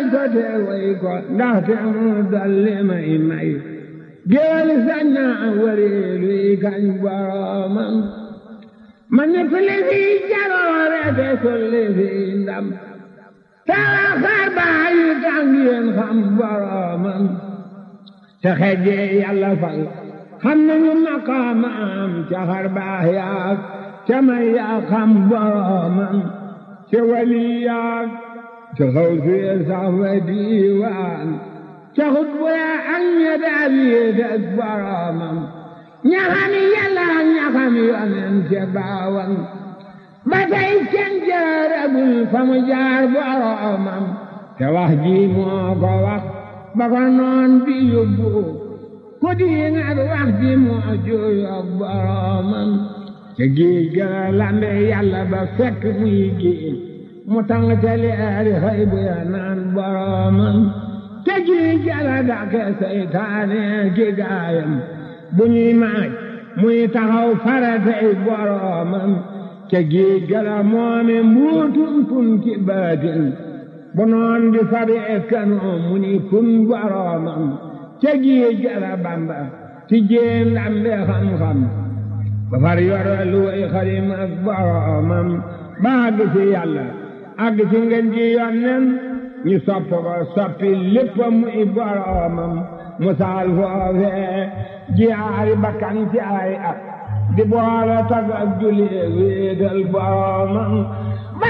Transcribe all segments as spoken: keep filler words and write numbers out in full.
ko te way ko ndaxte mu dolli may may géwél sañ na wëreelu kañ boromam ma ñett li fi jaloore te sulli fi ndam tawa xar baa yi tàng yéen xam boromam te xejje yàlla fal xam nañu maqaamam ca xar baa yaak ca may yaa xam boromam ca wali yaak ca xaw suye sax wa diiwaan ca xutbu yaa ak ña daal yéetas boromam ñaxami yàlla ñaxami yonen ca baawan ba tey kenn jaaragul fa mu jaar boromam te wax ji moo ko wax ba ko noon bi yóbbu ku di ngat wax ji moo jooyoog boromam te géej ga lambe yàlla ba fekk muy géej mu tàng te leeri xëy bu ya naan boromam te géej ga la dàqe seytaane ki gaayam bu ñuy maaj muy taxaw faratey boromam te géej ga la moome mbuutum kun ki baatin bu noon di fabi ekkanoo mu ni kun boromam te géej ga la Bamba ti jéem lambe xam-xam ba far yoro lu way xadim ak boromam ba àgg ci yàlla àgg ci ngeen ji yonnen ñu sopp ko soppi lépp muy boromam mu saal foofee jiyaari bakkan ci ay at di boole tag ak julli wéetal boromam ba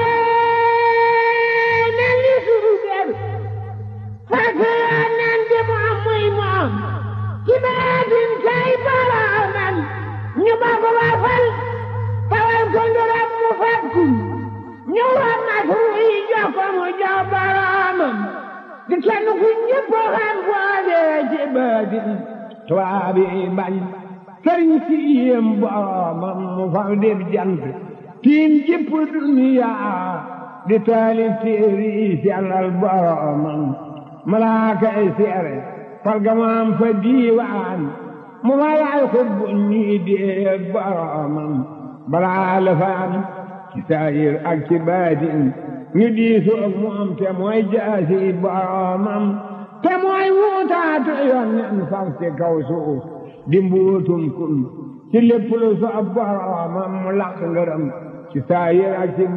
wasee nen li suugal fàtte nen di moom muy moom ci baatin kay boromam ñu bokk ba fal tawal ko nduram mu fakku ñu war na tuuti jox ko mu jox boromam di kenn ku ñëpp xam boodee ci baatin tubaab yi bañ sëriñ si yéem boromam mu fal def jant tiim jëpp duniya di taalif téere yi sellal boromam malaaka yi seere fal gamaam fa diiwaan mu fa yaay xutbu ñii dee boromam balaa la fa am ci saayir ak ci baatin ñu diisu ak moom te mooy jaasi boromam te mooy wuutaatu yoon nen faf ci kaw suuf di mbuutum kun ci lépp lu soob boromam mu laq ngërëm ci saayir ak ci